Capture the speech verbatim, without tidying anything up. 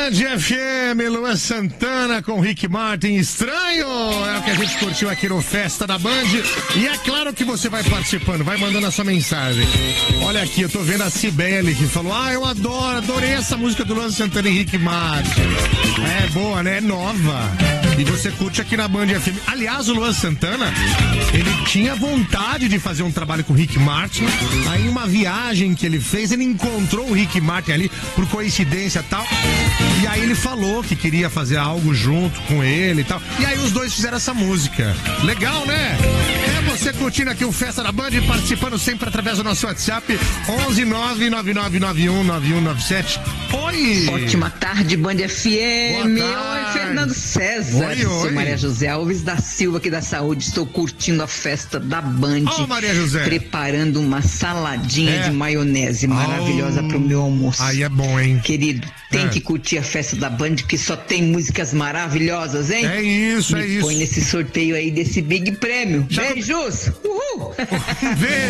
Band F M, Luan Santana com Rick Martin, Estranho, é o que a gente curtiu aqui no Festa da Band. E é claro que você vai participando, vai mandando a sua mensagem. Olha aqui, eu tô vendo a Cibele que falou: ah, eu adoro, adorei essa música do Luan Santana e Rick Martin. É boa, né? É nova. E você curte aqui na Band F M. Aliás, o Luan Santana, ele tinha vontade de fazer um trabalho com o Rick Martin. Aí, em uma viagem que ele fez, ele encontrou o Rick Martin ali, por coincidência e tal. E aí ele falou que queria fazer algo junto com ele e tal. E aí os dois fizeram essa música. Legal, né? É você curtindo aqui o Festa da Band, participando sempre através do nosso WhatsApp onze nove nove nove nove um nove um nove sete. Oi! Ótima tarde, Band F M. Oi, Fernando César. Oi, oi. Sou Maria José Alves da Silva aqui da Saúde. Estou curtindo a festa da Band. Ô, Maria José. Preparando uma saladinha É. de maionese maravilhosa Oh. pro meu almoço. Aí é bom, hein? Querido, tem É. que curtir a festa da Band, que só tem músicas maravilhosas, hein? É isso, Me é isso. põe nesse sorteio aí desse Big Prêmio. Já- Beijos! Uhul! Vê.